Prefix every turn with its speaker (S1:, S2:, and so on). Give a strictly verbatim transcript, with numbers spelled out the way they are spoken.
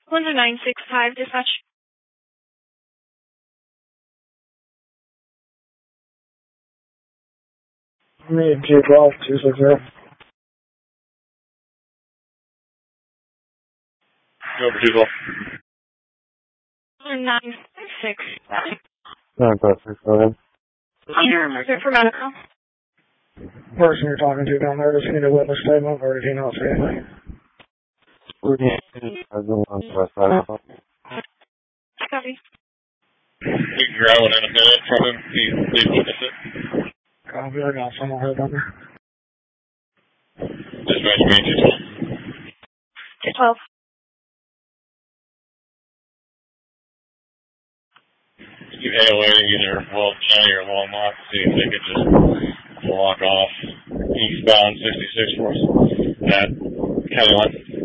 S1: one nine six five, dispatch.
S2: Need G twelve, two six zero.
S3: Go for two twelve.
S1: one nine six five.
S4: nine five six, go ahead.
S1: You're reserved for medical.
S2: Person you're talking to down there, just need a witness statement, or did he not say anything?
S1: Copy.
S3: We can grab one in a minute from him. He did witness it.
S2: Copy, I got someone here down there.
S3: Dispatch me two twelve.
S1: two twelve.
S3: You hail it either Walt County or Longmont, see if they could just block off eastbound sixty-six for us at County Line.